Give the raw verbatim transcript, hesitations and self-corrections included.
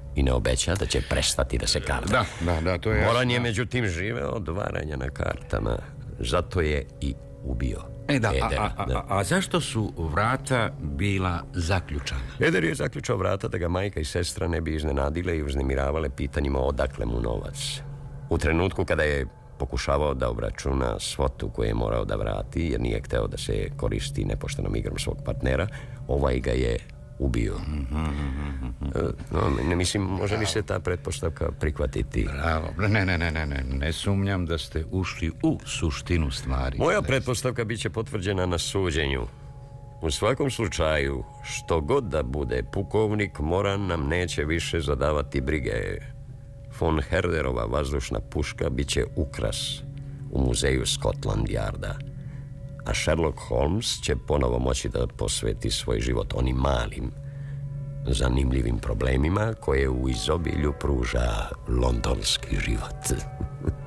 i ne obeća da će prestati da se karta. Da, da, da, to je... Moran je međutim živeo od varanja na kartama. Zato je i ubio E da, Edera. a, a, a, a zašto su vrata bila zaključana? Eder je zaključao vrata da ga majka i sestra ne bi iznenadile i uznemiravale pitanjima odakle mu novac. U trenutku kada je pokušavao da obračuna svotu koju je morao da vrati, jer nije hteo da se koristi nepoštenom igrom svog partnera, ovaj ga je ubio. No, ne mislim, može li se ta pretpostavka prihvatiti? Bravo, ne, ne, ne, ne, ne, ne sumnjam da ste ušli u suštinu stvari. Moja pretpostavka bit će potvrđena na suđenju. U svakom slučaju, što god da bude, pukovnik Moran nam neće više zadavati brige. Von Herderova vazdušna puška bit će ukras u muzeju Scotland Yarda. A Sherlock Holmes će ponovo moći da posveti svoj život onim malim, zanimljivim problemima koje u izobilju pruža londonski život.